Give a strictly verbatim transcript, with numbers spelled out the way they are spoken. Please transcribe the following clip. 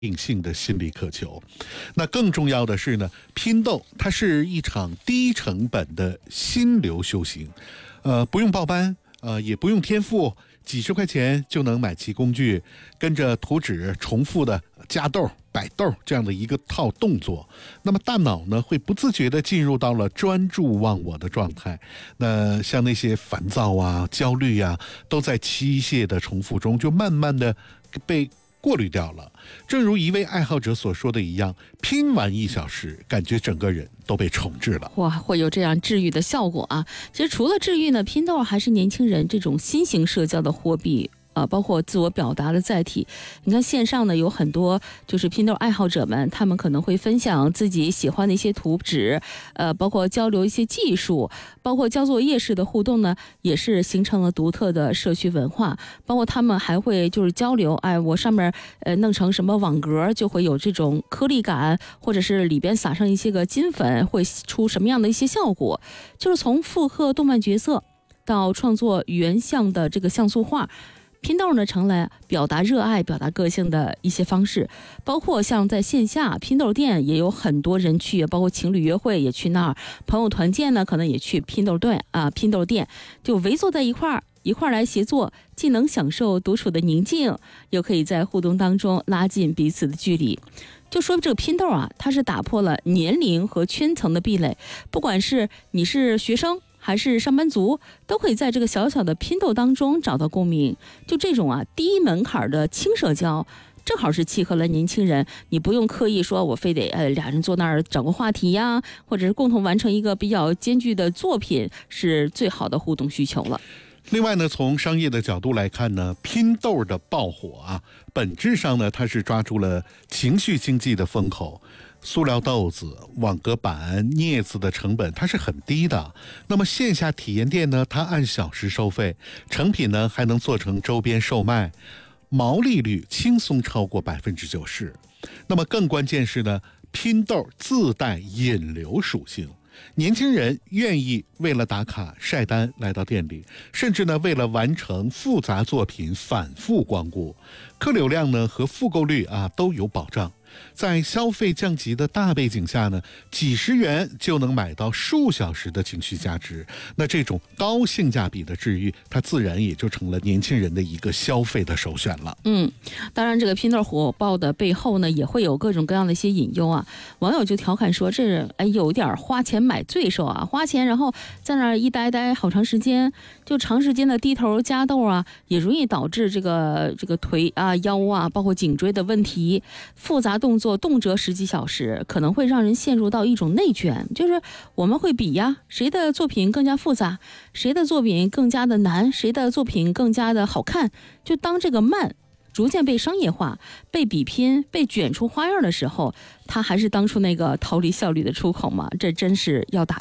隐性的心理渴求。那更重要的是呢，拼豆它是一场低成本的心流修行，呃，不用报班，呃，也不用天赋，几十块钱就能买齐工具，跟着图纸重复的加豆、摆豆这样的一个套动作，那么大脑呢会不自觉地进入到了专注忘我的状态。那像那些烦躁啊、焦虑啊，都在机械的重复中就慢慢的被过滤掉了。正如一位爱好者所说的一样，拼完一小时，感觉整个人都被重置了。 哇，会有这样治愈的效果啊！其实除了治愈呢，拼豆还是年轻人这种新型社交的货币。呃，包括自我表达的载体。你看线上呢有很多就是拼豆爱好者们，他们可能会分享自己喜欢的一些图纸，呃，包括交流一些技术，包括交作业式的互动呢，也是形成了独特的社区文化。包括他们还会就是交流，哎，我上面呃弄成什么网格，就会有这种颗粒感，或者是里边撒上一些个金粉，会出什么样的一些效果？就是从复刻动漫角色到创作原像的这个像素画。拼豆呢成了表达热爱、表达个性的一些方式，包括像在线下拼豆店也有很多人去，包括情侣约会也去那儿，朋友团建呢可能也去拼豆店啊，拼豆店就围坐在一块儿，一块儿来协作，既能享受独处的宁静，又可以在互动当中拉近彼此的距离。就说这个拼豆啊，它是打破了年龄和圈层的壁垒，不管是你是学生还是上班族，都可以在这个小小的拼豆当中找到共鸣。就这种啊低门槛的轻社交，正好是契合了年轻人。你不用刻意说我非得呃俩人坐那儿找个话题呀，或者是共同完成一个比较艰巨的作品，是最好的互动需求了。 另外呢，从商业的角度来看呢，拼豆的爆火啊，本质上呢，它是抓住了情绪经济的风口。塑料豆子、网格板、镊子的成本它是很低的。那么线下体验店呢，它按小时收费，成品呢还能做成周边售卖，毛利率轻松超过百分之九十。那么更关键是呢，拼豆自带引流属性。年轻人愿意为了打卡晒单来到店里，甚至呢为了完成复杂作品反复光顾，客流量呢和复购率啊都有保障。在消费降级的大背景下呢，几十元就能买到数小时的情绪价值，那这种高性价比的治愈，它自然也就成了年轻人的一个消费的首选了。 嗯，当然这个拼豆火爆的背后呢，也会有各种各样的一些隐忧啊。网友就调侃说，这哎有点花钱买罪受啊，花钱然后在那儿一待待好长时间，就长时间的低头加豆啊，也容易导致这个这个腿啊、腰啊，包括颈椎的问题，复杂动作动辄十几小时，可能会让人陷入到一种内卷，就是我们会比呀，谁的作品更加复杂，谁的作品更加的难，谁的作品更加的好看。就当这个慢逐渐被商业化、被比拼、被卷出花样的时候，它还是当初那个逃离效率的出口吗？这真是要打